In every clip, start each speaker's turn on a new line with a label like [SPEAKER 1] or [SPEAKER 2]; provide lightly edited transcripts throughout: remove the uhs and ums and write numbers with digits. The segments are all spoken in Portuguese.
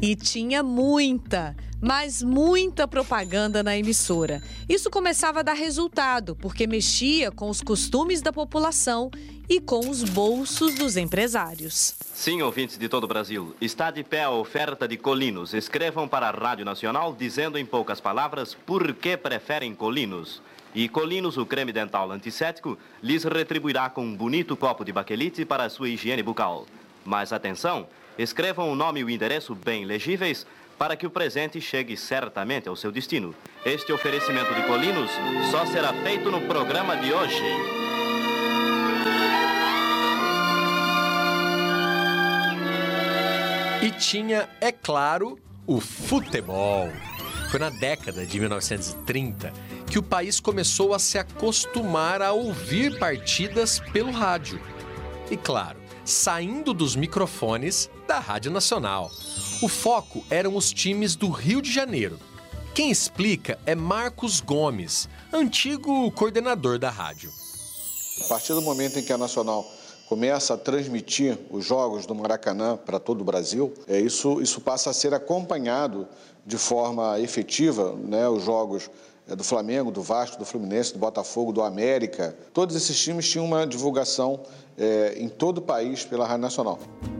[SPEAKER 1] E tinha muita, mas muita propaganda na emissora. Isso começava a dar resultado, porque mexia com os costumes da população e com os bolsos dos empresários.
[SPEAKER 2] Sim, ouvintes de todo o Brasil, está de pé a oferta de Colinos. Escrevam para a Rádio Nacional dizendo em poucas palavras por que preferem Colinos. E Colinos, o creme dental antisséptico, lhes retribuirá com um bonito copo de baquelite para a sua higiene bucal. Mas atenção, escrevam o nome e o endereço bem legíveis para que o presente chegue certamente ao seu destino. Este oferecimento de Colinos só será feito no programa de hoje.
[SPEAKER 3] E tinha, é claro, o futebol. Foi na década de 1930 que o país começou a se acostumar a ouvir partidas pelo rádio. E claro, saindo dos microfones da Rádio Nacional. O foco eram os times do Rio de Janeiro. Quem explica é Marcos Gomes, antigo coordenador da rádio.
[SPEAKER 4] A partir do momento em que a Nacional começa a transmitir os jogos do Maracanã para todo o Brasil, isso passa a ser acompanhado de forma efetiva, né, os jogos do Flamengo, do Vasco, do Fluminense, do Botafogo, do América. Todos esses times tinham uma divulgação em todo o país pela Rádio Nacional.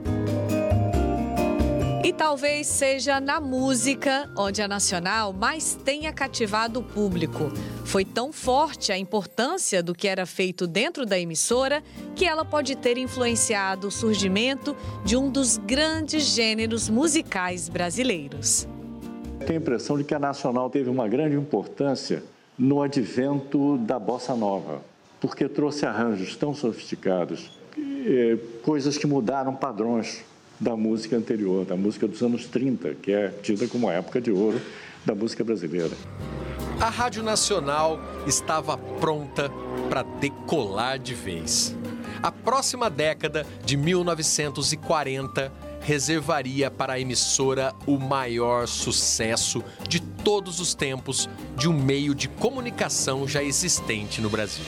[SPEAKER 1] E talvez seja na música onde a Nacional mais tenha cativado o público. Foi tão forte a importância do que era feito dentro da emissora que ela pode ter influenciado o surgimento de um dos grandes gêneros musicais brasileiros.
[SPEAKER 5] Tenho a impressão de que a Nacional teve uma grande importância no advento da bossa nova, porque trouxe arranjos tão sofisticados, coisas que mudaram padrões da música anterior, da música dos anos 30, que é tida como a época de ouro da música brasileira.
[SPEAKER 3] A Rádio Nacional estava pronta para decolar de vez. A próxima década, de 1940, reservaria para a emissora o maior sucesso de todos os tempos de um meio de comunicação já existente no Brasil.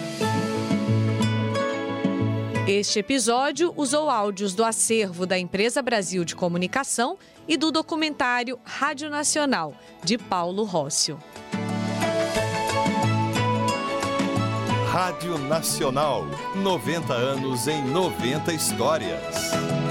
[SPEAKER 1] Este episódio usou áudios do acervo da Empresa Brasil de Comunicação e do documentário Rádio Nacional, de Paulo Rócio.
[SPEAKER 6] Rádio Nacional, 90 anos em 90 histórias.